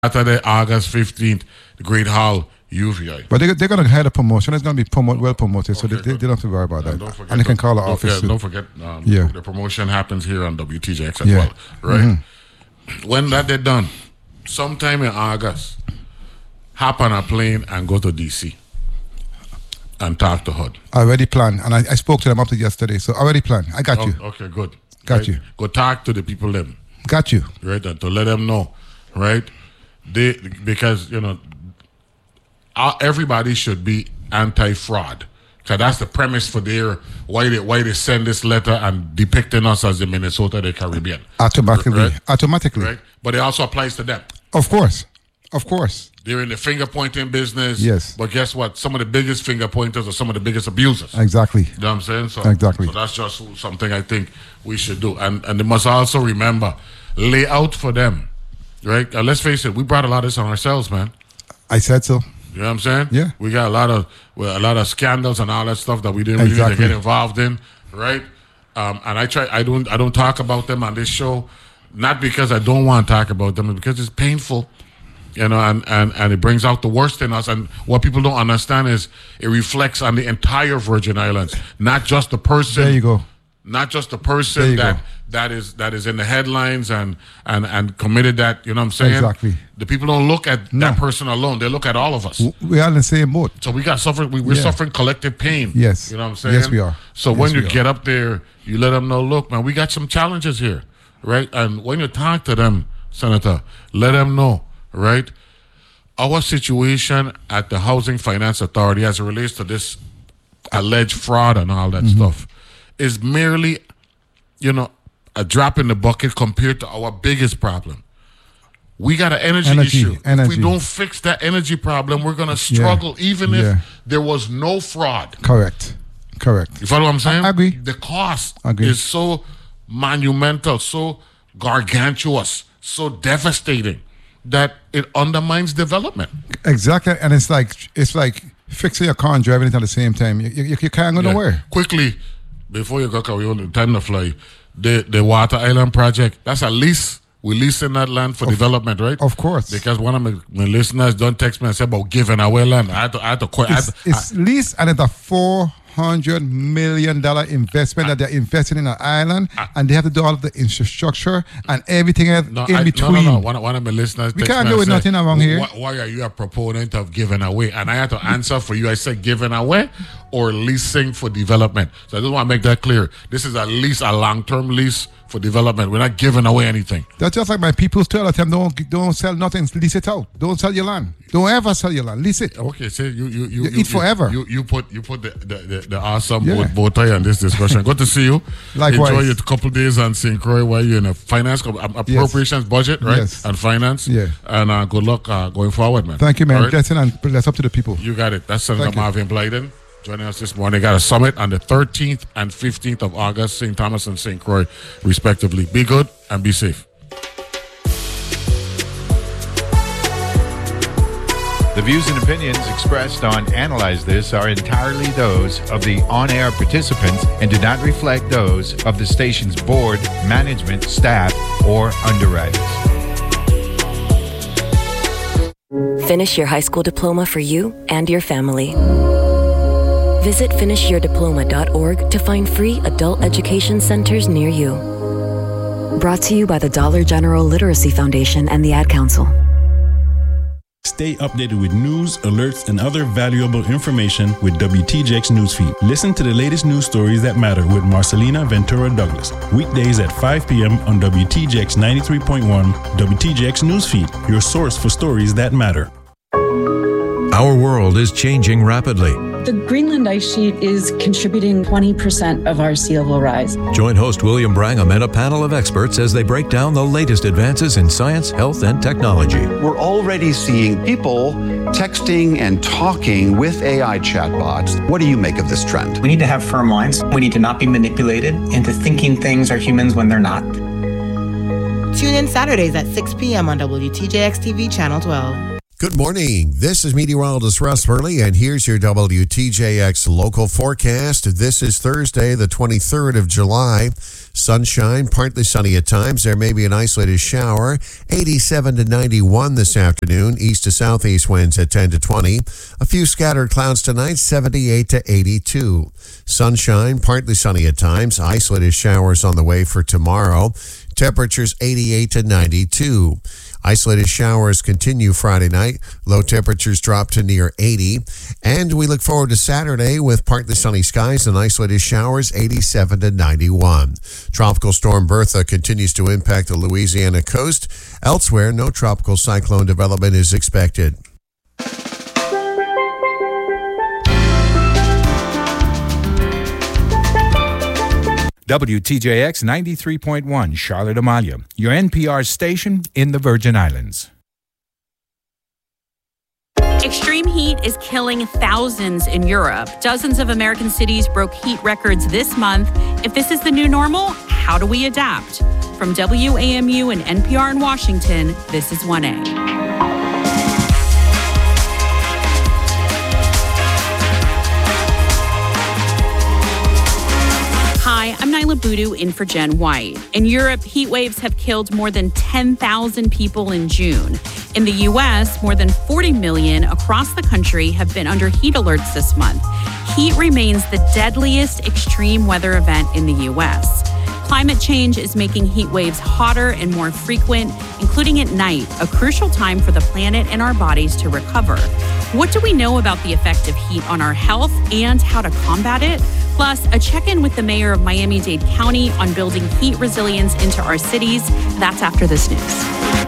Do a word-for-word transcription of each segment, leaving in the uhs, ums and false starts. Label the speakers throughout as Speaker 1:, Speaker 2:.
Speaker 1: Saturday, August fifteenth, the Great Hall, U V I.
Speaker 2: But they, they're going to have a promotion. It's going to be promote, well promoted, so
Speaker 1: Okay,
Speaker 2: they, they, they don't have to worry about
Speaker 1: and
Speaker 2: that.
Speaker 1: Forget,
Speaker 2: and they can call the
Speaker 1: don't
Speaker 2: office.
Speaker 1: Forget, don't forget, um,
Speaker 2: yeah.
Speaker 1: the promotion happens here on W T J X as
Speaker 2: yeah.
Speaker 1: well, right?
Speaker 2: Mm-hmm.
Speaker 1: When that they're done, sometime in August, hop on a plane and go to D C and talk to H U D.
Speaker 2: I already planned, and I, I spoke to them up to yesterday, so already planned. I got
Speaker 1: oh,
Speaker 2: you.
Speaker 1: Okay, good.
Speaker 2: Got
Speaker 1: right?
Speaker 2: you.
Speaker 1: Go talk to the people them.
Speaker 2: Got you.
Speaker 1: Right, and to let them know, right? They because you know, uh, everybody should be anti-fraud. So that's the premise for their why they why they send this letter and depicting us as the Minnesota, the Caribbean.
Speaker 2: Automatically,
Speaker 1: right?
Speaker 2: automatically.
Speaker 1: Right, but it also applies to them.
Speaker 2: Of course, of course.
Speaker 1: They're in the finger pointing business.
Speaker 2: Yes.
Speaker 1: But guess what? Some of the biggest finger pointers are some of the biggest abusers.
Speaker 2: Exactly.
Speaker 1: You know what I'm saying? So,
Speaker 2: exactly.
Speaker 1: So that's just something I think we should do. And and they must also remember, lay out for them, right? And let's face it, we brought a lot of this on ourselves, man.
Speaker 2: I said so.
Speaker 1: You know what I'm saying?
Speaker 2: Yeah.
Speaker 1: We got a lot of well, a lot of scandals and all that stuff that we didn't really
Speaker 2: exactly.
Speaker 1: get involved in, right? Um, and I try. I don't. I don't talk about them on this show, not because I don't want to talk about them, but because it's painful. You know, and, and, and it brings out the worst in us. And what people don't understand is it reflects on the entire Virgin Islands, not just the person.
Speaker 2: There you go.
Speaker 1: Not just the person that
Speaker 2: go.
Speaker 1: that is that is in the headlines and, and, and committed that. You know what I'm saying?
Speaker 2: Exactly.
Speaker 1: The people don't look at
Speaker 2: no.
Speaker 1: that person alone. They look at all of us.
Speaker 2: We are in the same boat.
Speaker 1: So we got suffering. We, we're
Speaker 2: yeah.
Speaker 1: suffering collective pain.
Speaker 2: Yes.
Speaker 1: You know what I'm saying?
Speaker 2: Yes, we are.
Speaker 1: So
Speaker 2: yes,
Speaker 1: when you
Speaker 2: are.
Speaker 1: get up there, you let them know, look, man, we got some challenges here, right? And when you talk to them, Senator, let them know, right? Our situation at the Housing Finance Authority as it relates to this alleged fraud and all that mm-hmm. stuff is merely, you know, a drop in the bucket compared to our biggest problem. We got an energy,
Speaker 2: energy
Speaker 1: issue.
Speaker 2: Energy.
Speaker 1: If we don't fix that energy problem, we're going to struggle yeah. even if
Speaker 2: yeah.
Speaker 1: there was no fraud.
Speaker 2: Correct. Correct.
Speaker 1: You follow what I'm saying?
Speaker 2: I agree.
Speaker 1: The cost
Speaker 2: agree.
Speaker 1: is so monumental, so gargantuous, so devastating that it undermines development.
Speaker 2: Exactly, and it's like it's like fixing your car and driving it at the same time. You, you, you can't go yeah. nowhere.
Speaker 1: Quickly, before you go, because we only time to fly, the, the Water Island project, that's a lease. We're leasing that land for of, development, right?
Speaker 2: Of course.
Speaker 1: Because one of my, my listeners don't text me and say about giving away land. I had to, I had to quit.
Speaker 2: It's,
Speaker 1: I,
Speaker 2: it's
Speaker 1: I,
Speaker 2: lease and it's a four hundred million dollar investment I, that they're investing in an island, I, and they have to do all of the infrastructure and everything else
Speaker 1: no,
Speaker 2: in
Speaker 1: I,
Speaker 2: between.
Speaker 1: No, no, no. One, one of my listeners
Speaker 2: we can't do with nothing wrong here.
Speaker 1: Why, why are you a proponent of giving away? And I had to answer for you. I said giving away or leasing for development. So I just want to make that clear. This is a lease, a long-term lease for development. We're not giving away anything.
Speaker 2: That's just like my people tell us, don't don't sell nothing, lease it out. Don't sell your land. Don't ever sell your land. Lease it.
Speaker 1: Okay, so you you you,
Speaker 2: you,
Speaker 1: you
Speaker 2: eat forever.
Speaker 1: You you put you put the the, the, the awesome
Speaker 2: yeah.
Speaker 1: bow tie on this discussion. Good to see you.
Speaker 2: Likewise.
Speaker 1: Enjoy your couple days on Saint Croix while you're in a finance appropriations yes. budget, right?
Speaker 2: Yes.
Speaker 1: And finance.
Speaker 2: Yeah.
Speaker 1: And uh, good luck uh, going forward, man.
Speaker 2: Thank you, man.
Speaker 1: Right?
Speaker 2: Blessing and bless up to the people.
Speaker 1: You got it. That's Senator Marvin Blyden joining us this morning. Got a summit on the thirteenth and fifteenth of August, Saint Thomas and Saint Croix, respectively. Be good and be safe.
Speaker 3: The views and opinions expressed on Analyze This are entirely those of the on-air participants and do not reflect those of the station's board, management, staff, or underwriters.
Speaker 4: Finish your high school diploma for you and your family. Visit finish your diploma dot org to find free adult education centers near you. Brought to you by the Dollar General Literacy Foundation and the Ad Council.
Speaker 5: Stay updated with news, alerts, and other valuable information with W T J X Newsfeed. Listen to the latest news stories that matter with Marcelina Ventura Douglas. Weekdays at five p.m. on W T J X ninety-three point one, W T J X Newsfeed, your source for stories that matter.
Speaker 6: Our world is changing rapidly.
Speaker 7: The Greenland ice sheet is contributing twenty percent of our sea level rise.
Speaker 6: Join host William Brangham and a panel of experts as they break down the latest advances in science, health, and technology.
Speaker 8: We're already seeing people texting and talking with A I chatbots. What do you make of this trend?
Speaker 9: We need to have firm lines. We need to not be manipulated into thinking things are humans when they're not.
Speaker 10: Tune in Saturdays at six p.m. on W T J X T V Channel twelve. Good morning. This is meteorologist Russ Burley, and here's your W T J X local forecast. This is Thursday, the twenty-third of July. Sunshine, partly sunny at times. There may be an isolated shower. eighty-seven to ninety-one this afternoon. East to southeast winds at ten to twenty. A few scattered clouds tonight, seventy-eight to eighty-two. Sunshine, partly sunny at times. Isolated showers on the way for tomorrow. Temperatures eighty-eight to ninety-two. Isolated showers continue Friday night. Low temperatures drop to near eighty. And we look forward to Saturday with partly sunny skies and isolated showers, eighty-seven to ninety-one. Tropical storm Bertha continues to impact the Louisiana coast. Elsewhere, no tropical cyclone development is expected.
Speaker 3: W T J X ninety-three point one, Charlotte Amalia, your N P R station in the Virgin Islands.
Speaker 11: Extreme heat is killing thousands in Europe. Dozens of American cities broke heat records this month. If this is the new normal, how do we adapt? From W A M U and N P R in Washington, this is one A. Hi, I'm Nyla Boodoo in for Jen White. In Europe, heat waves have killed more than ten thousand people in June. In the U S, more than forty million across the country have been under heat alerts this month. Heat remains the deadliest extreme weather event in the U S. Climate change is making heat waves hotter and more frequent, including at night, a crucial time for the planet and our bodies to recover. What do we know about the effect of heat on our health and how to combat it? Plus, a check-in with the mayor of Miami-Dade County on building heat resilience into our cities. That's after this news.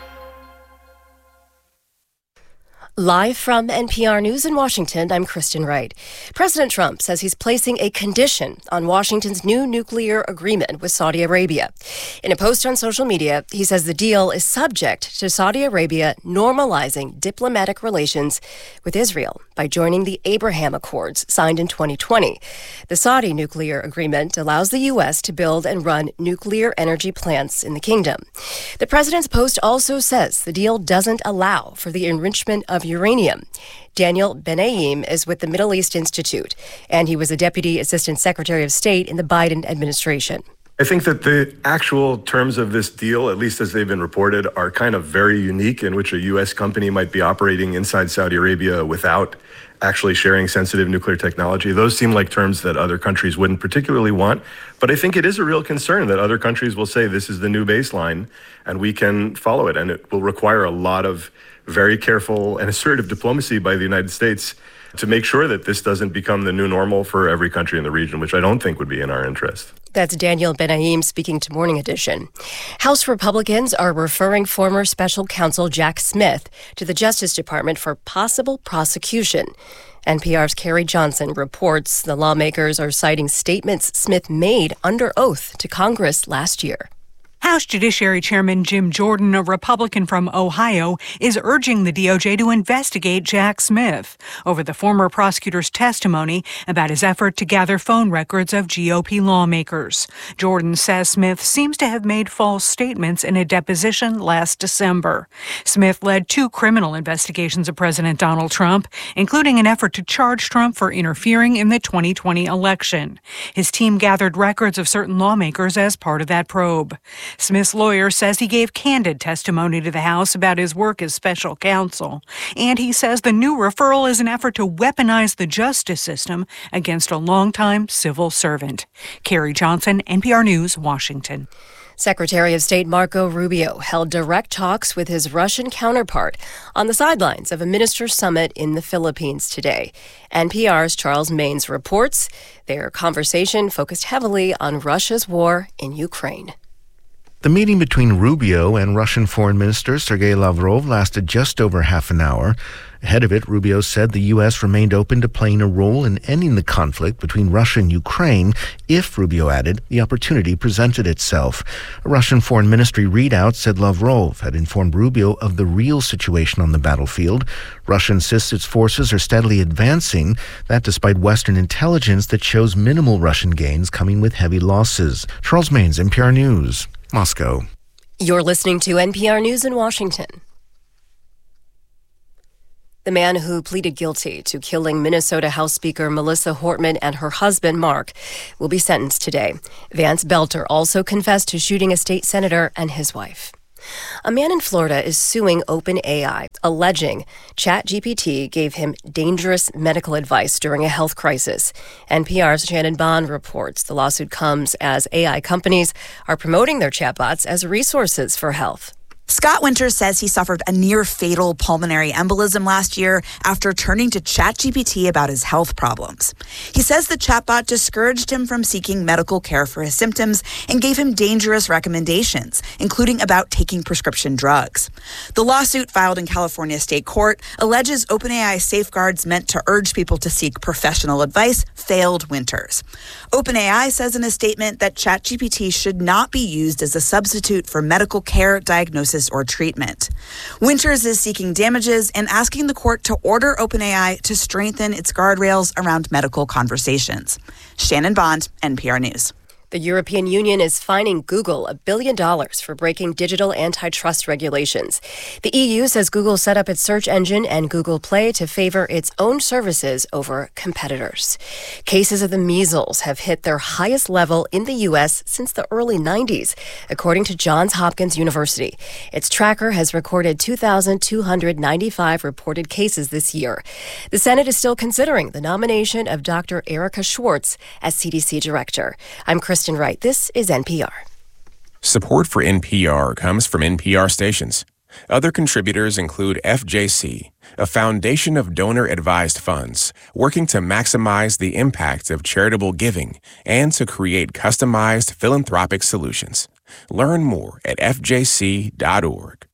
Speaker 12: Live from N P R News in Washington, I'm Kristen Wright. President Trump says he's placing a condition on Washington's new nuclear agreement with Saudi Arabia. In a post on social media, he says the deal is subject to Saudi Arabia normalizing diplomatic relations with Israel by joining the Abraham Accords signed in twenty twenty. The Saudi nuclear agreement allows the U S to build and run nuclear energy plants in the kingdom. The president's post also says the deal doesn't allow for the enrichment of uranium. Daniel Benaim is with the Middle East Institute, and he was a Deputy Assistant Secretary of State in the Biden administration.
Speaker 13: I think that the actual terms of this deal, at least as they've been reported, are kind of very unique, in which a U S company might be operating inside Saudi Arabia without actually sharing sensitive nuclear technology. Those seem like terms that other countries wouldn't particularly want. But I think it is a real concern that other countries will say this is the new baseline and we can follow it. And it will require a lot of very careful and assertive diplomacy by the United States to make sure that this doesn't become the new normal for every country in the region, which I don't think would be in our interest.
Speaker 12: That's Daniel Benaim speaking to Morning Edition. House Republicans are referring former special counsel Jack Smith to the Justice Department for possible prosecution. N P R's Carrie Johnson reports the lawmakers are citing statements Smith made under oath to Congress last year.
Speaker 14: House Judiciary Chairman Jim Jordan, a Republican from Ohio, is urging the D O J to investigate Jack Smith over the former prosecutor's testimony about his effort to gather phone records of G O P lawmakers. Jordan says Smith seems to have made false statements in a deposition last December. Smith led two criminal investigations of President Donald Trump, including an effort to charge Trump for interfering in the twenty twenty election. His team gathered records of certain lawmakers as part of that probe. Smith's lawyer says he gave candid testimony to the House about his work as special counsel, and he says the new referral is an effort to weaponize the justice system against a longtime civil servant. Carrie Johnson, N P R News, Washington.
Speaker 12: Secretary of State Marco Rubio held direct talks with his Russian counterpart on the sidelines of a minister summit in the Philippines today. N P R's Charles Maines reports their conversation focused heavily on Russia's war in Ukraine.
Speaker 15: The meeting between Rubio and Russian Foreign Minister Sergei Lavrov lasted just over half an hour. Ahead of it, Rubio said the U S remained open to playing a role in ending the conflict between Russia and Ukraine if, Rubio added, the opportunity presented itself. A Russian Foreign Ministry readout said Lavrov had informed Rubio of the real situation on the battlefield. Russia insists its forces are steadily advancing, that despite Western intelligence that shows minimal Russian gains coming with heavy losses. Charles Maines, N P R News, Moscow.
Speaker 12: You're listening to N P R News in Washington. The man who pleaded guilty to killing Minnesota House Speaker Melissa Hortman and her husband, Mark, will be sentenced today. Vance Belter also confessed to shooting a state senator and his wife. A man in Florida is suing OpenAI, alleging ChatGPT gave him dangerous medical advice during a health crisis. N P R's Shannon Bond reports the lawsuit comes as A I companies are promoting their chatbots as resources for health.
Speaker 16: Scott Winters says he suffered a near-fatal pulmonary embolism last year after turning to ChatGPT about his health problems. He says the chatbot discouraged him from seeking medical care for his symptoms and gave him dangerous recommendations, including about taking prescription drugs. The lawsuit filed in California state court alleges OpenAI safeguards meant to urge people to seek professional advice failed Winters. OpenAI says in a statement that ChatGPT should not be used as a substitute for medical care, diagnosis, or treatment. Winters is seeking damages and asking the court to order OpenAI to strengthen its guardrails around medical conversations. Shannon Bond, N P R News.
Speaker 12: The European Union is fining Google a billion dollars for breaking digital antitrust regulations. The E U says Google set up its search engine and Google Play to favor its own services over competitors. Cases of the measles have hit their highest level in the U S since the early nineties, according to Johns Hopkins University. Its tracker has recorded two thousand two hundred ninety-five reported cases this year. The Senate is still considering the nomination of Doctor Erica Schwartz as C D C director. I'm Chris Kristen Wright. This is N P R.
Speaker 17: Support for N P R comes from N P R stations. Other contributors include F J C, a foundation of donor-advised funds working to maximize the impact of charitable giving and to create customized philanthropic solutions. Learn more at F J C dot org.